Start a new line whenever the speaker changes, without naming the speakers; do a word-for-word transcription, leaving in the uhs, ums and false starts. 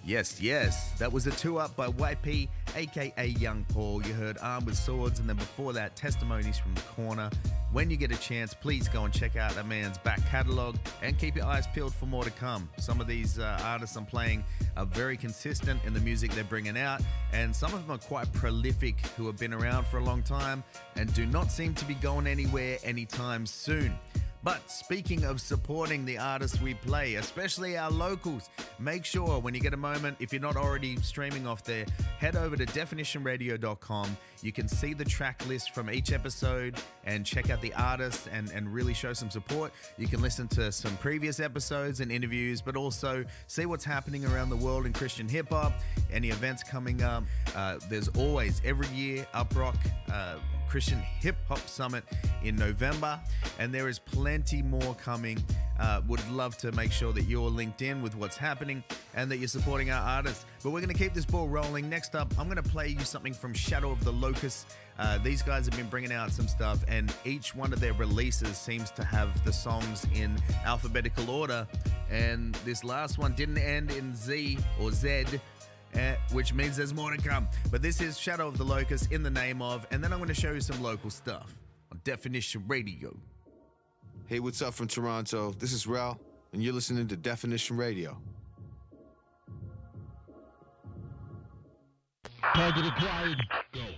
Yes, yes. That was a two up by Y P, aka Young Paul. You heard Armed with Swords, and then before that, Testimonies from the Corner. When you get a chance, please go and check out that man's back catalogue and keep your eyes peeled for more to come. Some of these uh, artists I'm playing are very consistent in the music they're bringing out, and some of them are quite prolific who have been around for a long time and do not seem to be going anywhere anytime soon. But speaking of supporting the artists we play, especially our locals, make sure when you get a moment, if you're not already streaming off there, head over to definition radio dot com. You can see the track list from each episode and check out the artists and, and really show some support. You can listen to some previous episodes and interviews, but also see what's happening around the world in Christian hip-hop, any events coming up. Uh, there's always, every year, Uprock uh, Christian Hip Hop Summit in November, and there is plenty more coming. Uh, would love to make sure that you're linked in with what's happening and that you're supporting our artists. But we're going to keep this ball rolling. Next up, I'm going to play you something from Shadow of the Locust. Uh, these guys have been bringing out some stuff, and each one of their releases seems to have the songs in alphabetical order. And this last one didn't end in Z or Z, Uh, which means there's more to come. But this is Shadow of the Locust, In the Name Of, and then I'm going to show you some local stuff on Definition Radio.
Hey, what's up from Toronto? This is Rel, and you're listening to Definition Radio.
Target acquired. Go.